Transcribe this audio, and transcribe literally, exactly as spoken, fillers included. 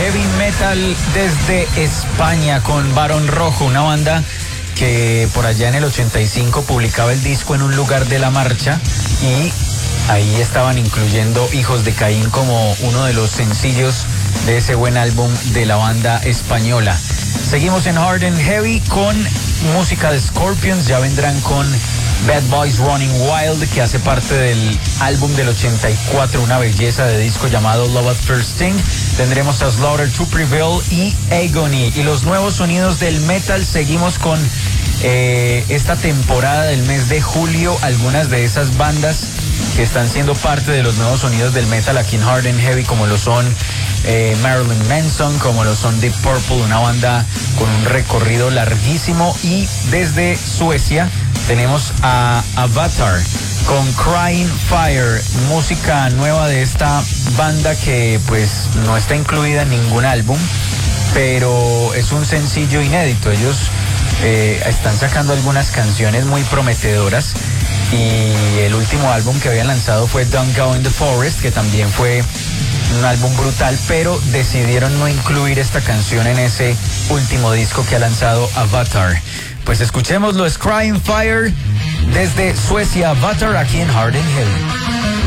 heavy metal desde España con Barón Rojo, una banda que por allá en el ochenta y cinco publicaba el disco En un lugar de la marcha y ahí estaban incluyendo Hijos de Caín como uno de los sencillos de ese buen álbum de la banda española. Seguimos en Hard and Heavy con música de Scorpions, ya vendrán con Bad Boys Running Wild, que hace parte del álbum del ochenta y cuatro, una belleza de disco llamado Love at First Sting. Tendremos a Slaughter to Prevail y Agony. Y los nuevos sonidos del metal, seguimos con eh, esta temporada del mes de julio, algunas de esas bandas que están siendo parte de los nuevos sonidos del metal aquí en Hard and Heavy, como lo son eh, Marilyn Manson, como lo son Deep Purple, una banda con un recorrido larguísimo. Y desde Suecia tenemos a Avatar con Crying Fire, música nueva de esta banda que pues no está incluida en ningún álbum, pero es un sencillo inédito. Ellos eh, están sacando algunas canciones muy prometedoras y el último álbum que habían lanzado fue Don't Go in the Forest, que también fue un álbum brutal, pero decidieron no incluir esta canción en ese último disco que ha lanzado Avatar. Pues escuchémoslo, es Crying Fire desde Suecia, Avatar, aquí en Hard and Heavy.